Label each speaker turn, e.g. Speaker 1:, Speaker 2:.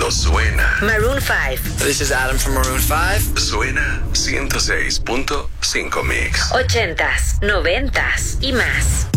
Speaker 1: Esto suena.
Speaker 2: Maroon 5.
Speaker 3: This is Adam from Maroon 5.
Speaker 1: Suena 106.5 Mix.
Speaker 2: 80s, 90s y más.